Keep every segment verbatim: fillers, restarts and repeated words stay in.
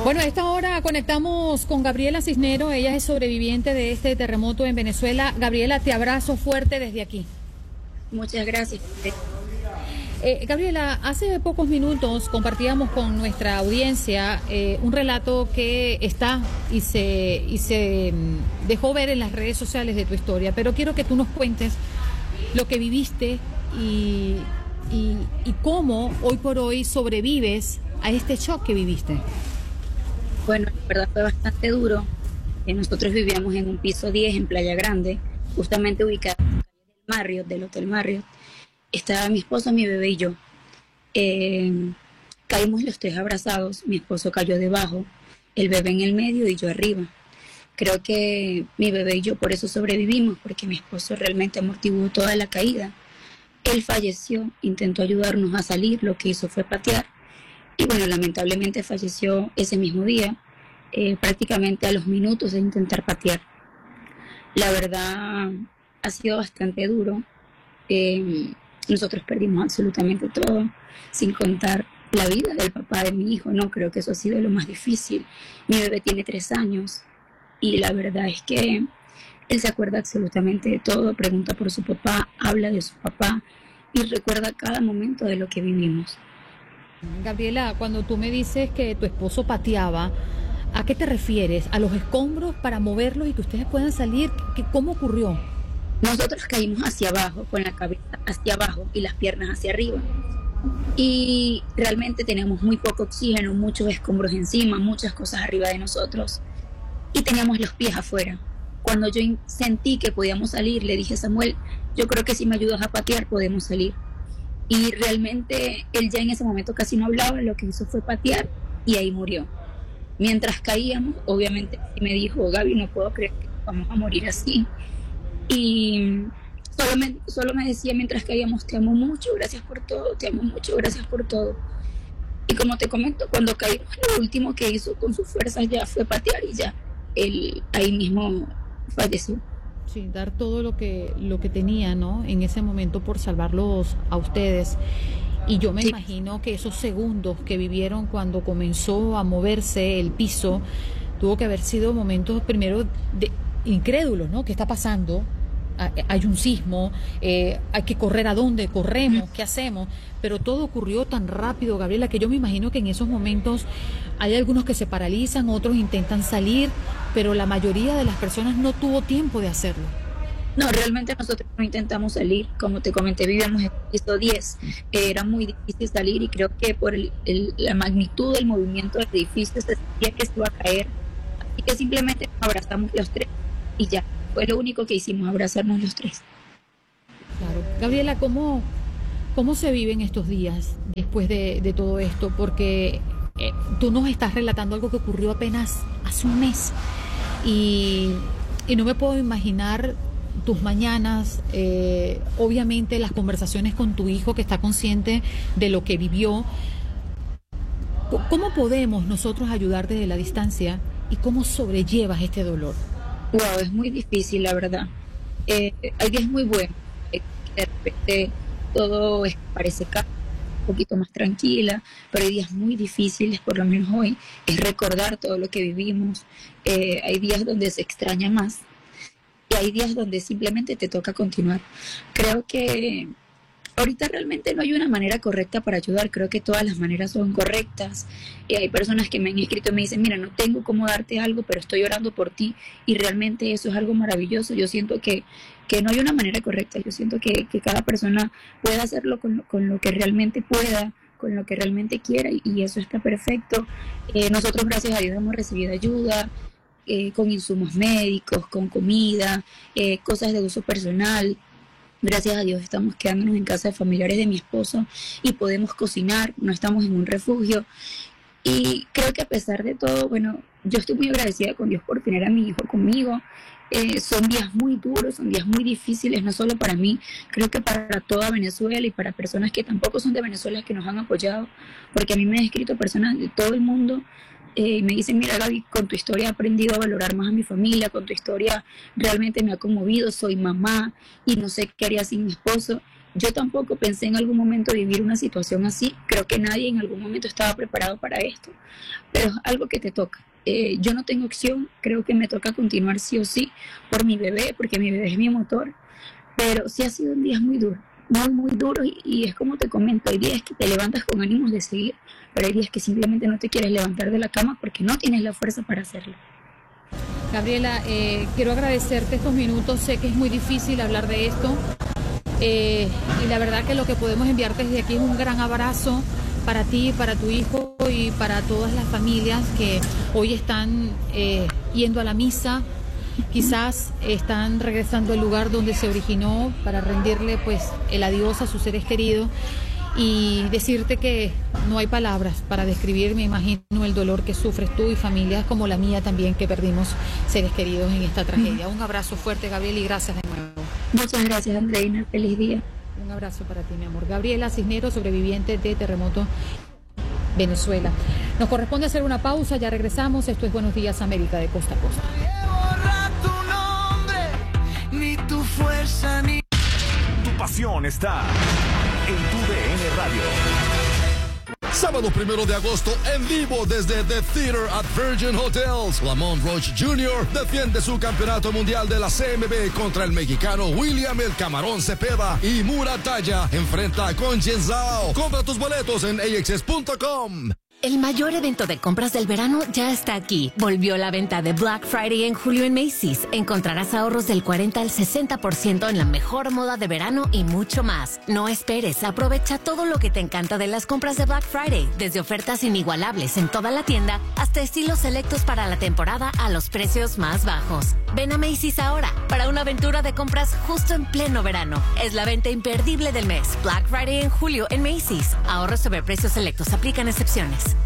Bueno, a esta hora conectamos con Gabriela Cisnero, ella es sobreviviente de este terremoto en Venezuela. Gabriela, te abrazo fuerte desde aquí. Muchas gracias. Eh, Gabriela, hace pocos minutos compartíamos con nuestra audiencia eh, un relato que está y se, y se dejó ver en las redes sociales de tu historia, pero quiero que tú nos cuentes lo que viviste y, y, y cómo hoy por hoy sobrevives a este shock que viviste. Bueno, la verdad fue bastante duro. Eh, nosotros vivíamos en un piso diez en Playa Grande, justamente ubicado en la calle del Marriott, del Hotel Marriott. Estaba mi esposo, mi bebé y yo. Eh, caímos los tres abrazados, mi esposo cayó debajo, el bebé en el medio y yo arriba. Creo que mi bebé y yo por eso sobrevivimos, porque mi esposo realmente amortiguó toda la caída. Él falleció, intentó ayudarnos a salir, lo que hizo fue patear. Y bueno, lamentablemente falleció ese mismo día, eh, prácticamente a los minutos de intentar patear. La verdad ha sido bastante duro. Eh, nosotros perdimos absolutamente todo, sin contar la vida del papá de mi hijo, ¿no? Creo que eso ha sido lo más difícil. Mi bebé tiene tres años y la verdad es que él se acuerda absolutamente de todo, pregunta por su papá, habla de su papá y recuerda cada momento de lo que vivimos. Gabriela, cuando tú me dices que tu esposo pateaba, ¿a qué te refieres? ¿A los escombros para moverlos y que ustedes puedan salir? ¿Qué, ¿Cómo ocurrió? Nosotros caímos hacia abajo, con la cabeza hacia abajo y las piernas hacia arriba. Y realmente teníamos muy poco oxígeno, muchos escombros encima, muchas cosas arriba de nosotros. Y teníamos los pies afuera. Cuando yo sentí que podíamos salir, le dije a Samuel, yo creo que si me ayudas a patear podemos salir. Y realmente él ya en ese momento casi no hablaba, lo que hizo fue patear y ahí murió. Mientras caíamos, obviamente me dijo, Gaby, no puedo creer que vamos a morir así. Y solo me, solo me decía mientras caíamos, te amo mucho, gracias por todo, te amo mucho, gracias por todo. Y como te comento, cuando caímos, lo último que hizo con sus fuerzas ya fue patear y ya él ahí mismo falleció. Sí, dar todo lo que lo que tenía, ¿no? En ese momento por salvarlos a ustedes. Y yo me sí. imagino que esos segundos que vivieron cuando comenzó a moverse el piso, tuvo que haber sido momentos primero de incrédulos, ¿no? ¿Qué está pasando? Hay un sismo, eh, hay que correr a dónde, corremos, ¿qué hacemos? Pero todo ocurrió tan rápido, Gabriela, que yo me imagino que en esos momentos hay algunos que se paralizan, otros intentan salir, pero la mayoría de las personas no tuvo tiempo de hacerlo. No, realmente nosotros no intentamos salir, como te comenté, vivíamos en el piso diez, eh, era muy difícil salir y creo que por el, el, la magnitud del movimiento del edificio se sentía que se iba a caer, así que simplemente nos abrazamos los tres y ya. Fue lo único que hicimos, abrazarnos los tres. Claro. Gabriela, ¿cómo, cómo se viven estos días después de, de todo esto? Porque eh, tú nos estás relatando algo que ocurrió apenas hace un mes y, y no me puedo imaginar tus mañanas, eh, obviamente las conversaciones con tu hijo que está consciente de lo que vivió. ¿Cómo podemos nosotros ayudar desde la distancia y cómo sobrellevas este dolor? Wow, es muy difícil, la verdad. Eh, hay días muy buenos, eh, de repente todo es, parece calmo, un poquito más tranquila, pero hay días muy difíciles, por lo menos hoy, es recordar todo lo que vivimos. Eh, hay días donde se extraña más y hay días donde simplemente te toca continuar. Creo que ahorita realmente no hay una manera correcta para ayudar, creo que todas las maneras son correctas. Y hay personas que me han escrito y me dicen, mira, no tengo cómo darte algo, pero estoy orando por ti, y realmente eso es algo maravilloso. Yo siento que, que no hay una manera correcta, yo siento que, que cada persona puede hacerlo con, con lo que realmente pueda, con lo que realmente quiera, y, y eso está perfecto. Eh, nosotros, gracias a Dios, hemos recibido ayuda, eh, con insumos médicos, con comida, eh, cosas de uso personal. Gracias a Dios estamos quedándonos en casa de familiares de mi esposo y podemos cocinar, no estamos en un refugio. Y creo que a pesar de todo, bueno, yo estoy muy agradecida con Dios por tener a mi hijo conmigo. Eh, son días muy duros, son días muy difíciles, no solo para mí, creo que para toda Venezuela y para personas que tampoco son de Venezuela que nos han apoyado, porque a mí me han escrito personas de todo el mundo. Eh, me dicen, mira Gaby, con tu historia he aprendido a valorar más a mi familia, con tu historia realmente me ha conmovido, soy mamá y no sé qué haría sin mi esposo. Yo tampoco pensé en algún momento vivir una situación así. Creo que nadie en algún momento estaba preparado para esto, pero es algo que te toca. Eh, yo no tengo opción, creo que me toca continuar sí o sí por mi bebé, porque mi bebé es mi motor, pero sí ha sido un día muy duro, muy, muy duro y, y es como te comento, hay días que te levantas con ánimos de seguir, pero hay días que simplemente no te quieres levantar de la cama porque no tienes la fuerza para hacerlo. Gabriela, eh, quiero agradecerte estos minutos, sé que es muy difícil hablar de esto. Eh, y la verdad que lo que podemos enviarte desde aquí es un gran abrazo para ti, para tu hijo y para todas las familias que hoy están eh, yendo a la misa, quizás están regresando al lugar donde se originó para rendirle pues el adiós a sus seres queridos y decirte que no hay palabras para describir, me imagino, el dolor que sufres tú y familias como la mía también que perdimos seres queridos en esta tragedia. Un abrazo fuerte, Gabriela, y gracias de nuevo. Muchas gracias, Andreina. Feliz día. Un abrazo para ti, mi amor. Gabriela Cisneros, sobreviviente de terremoto Venezuela. Nos corresponde hacer una pausa, ya regresamos. Esto es Buenos Días América de costa a costa. Tu nombre, ni tu fuerza, ni... Tu pasión está en tu D N Radio. Sábado primero de agosto, en vivo desde The Theater at Virgin Hotels. Lamont Roach junior defiende su campeonato mundial de la C M B contra el mexicano William El Camarón Cepeda. Y Muratalla enfrenta a Conchen Zhao. Compra tus boletos en A X S punto com. El mayor evento de compras del verano ya está aquí. Volvió la venta de Black Friday en julio en Macy's. Encontrarás ahorros del cuarenta al sesenta por ciento en la mejor moda de verano y mucho más. No esperes, aprovecha todo lo que te encanta de las compras de Black Friday, desde ofertas inigualables en toda la tienda hasta estilos selectos para la temporada a los precios más bajos. Ven a Macy's ahora para una aventura de compras justo en pleno verano. Es la venta imperdible del mes. Black Friday en julio en Macy's. Ahorros sobre precios selectos. Aplican excepciones.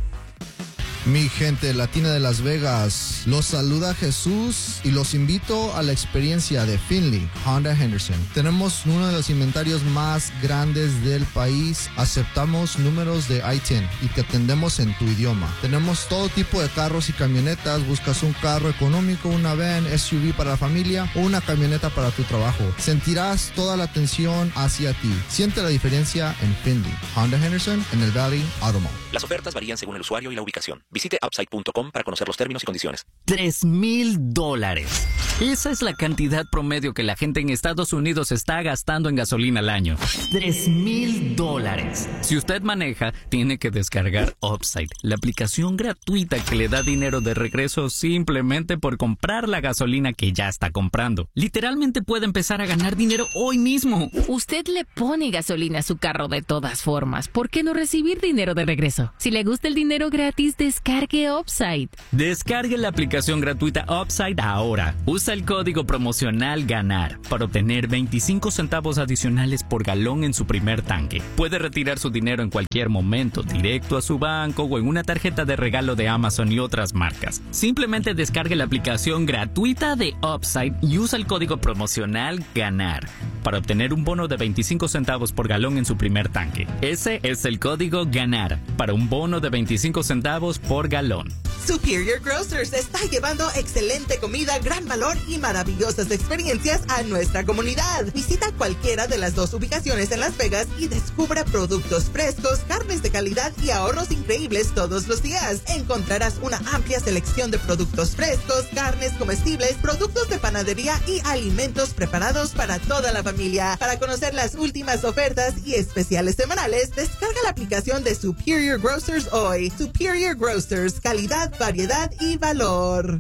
Mi gente latina de Las Vegas, los saluda Jesús y los invito a la experiencia de Finley Honda Henderson. Tenemos uno de los inventarios más grandes del país. Aceptamos números de I diez y te atendemos en tu idioma. Tenemos todo tipo de carros y camionetas. Buscas un carro económico, una van, S U V para la familia o una camioneta para tu trabajo. Sentirás toda la atención hacia ti. Siente la diferencia en Finley Honda Henderson en el Valley Auto Mall. Las ofertas varían según el usuario y la ubicación. Visite upside punto com para conocer los términos y condiciones. Tres mil dólares. Esa es la cantidad promedio que la gente en Estados Unidos está gastando en gasolina al año. Tres mil dólares. Si usted maneja, tiene que descargar Upside, la aplicación gratuita que le da dinero de regreso simplemente por comprar la gasolina que ya está comprando. Literalmente puede empezar a ganar dinero hoy mismo. Usted le pone gasolina a su carro de todas formas. ¿Por qué no recibir dinero de regreso? Si le gusta el dinero gratis, descargue Upside. Descargue la aplicación gratuita Upside ahora. Usa el código promocional GANAR para obtener veinticinco centavos adicionales por galón en su primer tanque. Puede retirar su dinero en cualquier momento, directo a su banco o en una tarjeta de regalo de Amazon y otras marcas. Simplemente descargue la aplicación gratuita de Upside y usa el código promocional GANAR para obtener un bono de veinticinco centavos por galón en su primer tanque. Ese es el código GANAR para un bono de veinticinco centavos por galón. Superior Grocers está llevando excelente comida, gran valor y maravillosas experiencias a nuestra comunidad. Visita cualquiera de las dos ubicaciones en Las Vegas y descubra productos frescos, carnes de calidad y ahorros increíbles todos los días. Encontrarás una amplia selección de productos frescos, carnes comestibles, productos de panadería y alimentos preparados para toda la familia. Para conocer las últimas ofertas y especiales semanales, descarga la aplicación de Superior Grocers hoy. Superior Grocers, calidad, variedad y valor.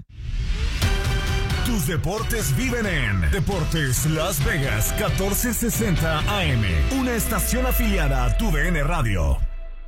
Tus deportes viven en Deportes Las Vegas catorce sesenta A M, una estación afiliada a tu D N Radio.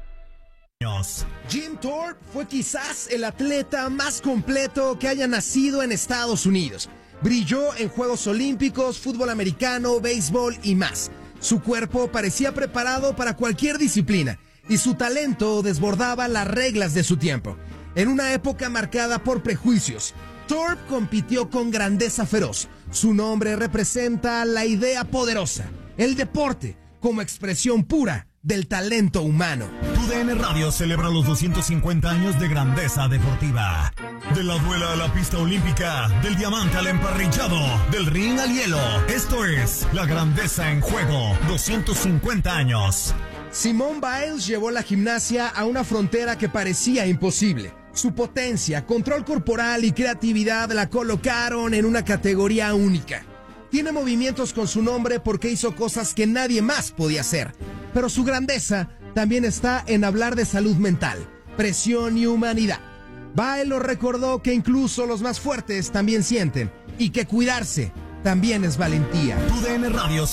Jim Thorpe fue quizás el atleta más completo que haya nacido en Estados Unidos. Brilló en Juegos Olímpicos, fútbol americano, béisbol y más. Su cuerpo parecía preparado para cualquier disciplina y su talento desbordaba las reglas de su tiempo. En una época marcada por prejuicios, Thorpe compitió con grandeza feroz. Su nombre representa la idea poderosa, el deporte como expresión pura del talento humano. Tu D N Radio celebra los doscientos cincuenta años de grandeza deportiva. De la duela a la pista olímpica, del diamante al emparrillado, del ring al hielo. Esto es La Grandeza en Juego, doscientos cincuenta años. Simone Biles llevó la gimnasia a una frontera que parecía imposible. Su potencia, control corporal y creatividad la colocaron en una categoría única. Tiene movimientos con su nombre porque hizo cosas que nadie más podía hacer. Pero su grandeza también está en hablar de salud mental, presión y humanidad. Biles lo recordó que incluso los más fuertes también sienten y que cuidarse también es valentía. Tu D N Radio